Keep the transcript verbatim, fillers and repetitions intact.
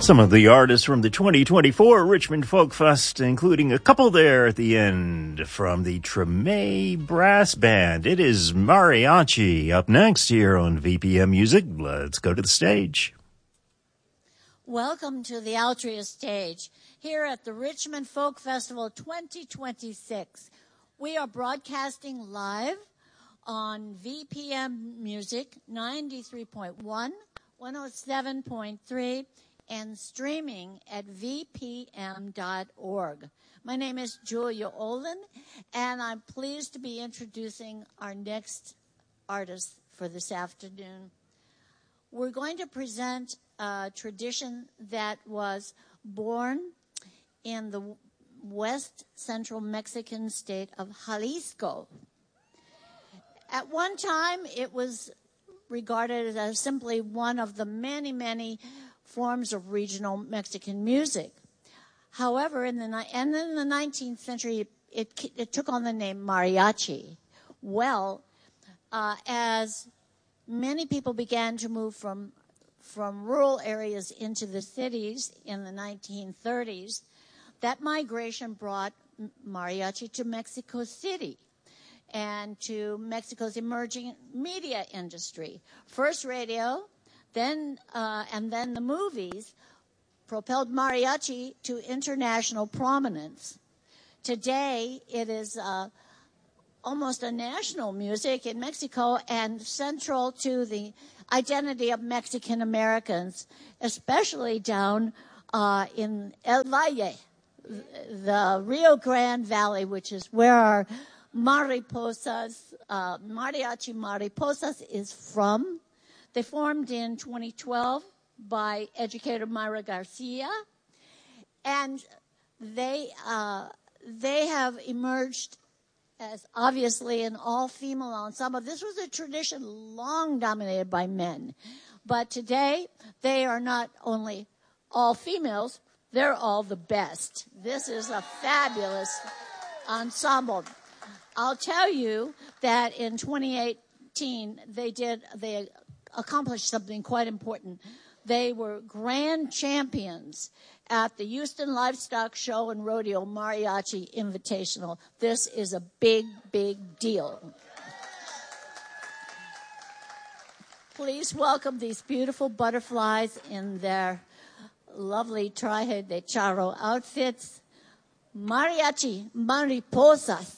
Some of the artists from the twenty twenty-four Richmond Folk Fest, including a couple there at the end from the Treme Brass Band. It is Mariachi up next here on V P M Music. Let's go to the stage. Welcome to the Altria stage here at the Richmond Folk Festival twenty twenty-six. We are broadcasting live on V P M Music ninety-three point one, one oh seven point three, and streaming at v p m dot org. My name is Julia Olin, and I'm pleased to be introducing our next artist for this afternoon. We're going to present a tradition that was born in the west central Mexican state of Jalisco. At one time, it was regarded as simply one of the many, many forms of regional Mexican music. However, in the and in the nineteenth century, it it took on the name mariachi. Well, uh, as many people began to move from from rural areas into the cities in the nineteen thirties, that migration brought mariachi to Mexico City and to Mexico's emerging media industry. First radio, then uh, and then the movies propelled mariachi to international prominence. Today, it is uh, almost a national music in Mexico and central to the identity of Mexican Americans, especially down uh, in El Valle, the Rio Grande Valley, which is where our Mariposas, uh, Mariachi Mariposas is from. They formed in twenty twelve by educator Myra Garcia, and they uh, they have emerged as obviously an all-female ensemble. This was a tradition long dominated by men, but today they are not only all females, they're all the best. This is a fabulous ensemble. I'll tell you that in twenty eighteen they did they accomplished something quite important. They were grand champions at the Houston Livestock Show and Rodeo Mariachi Invitational. This is a big, big deal. Please welcome these beautiful butterflies in their lovely traje de charro outfits, Mariachi Mariposas.